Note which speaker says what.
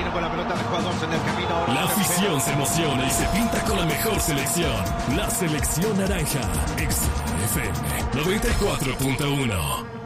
Speaker 1: Viene con la pelota de jugadores en el camino.
Speaker 2: La afición se emociona y se pinta con la mejor selección. La selección naranja. XFM 94.1.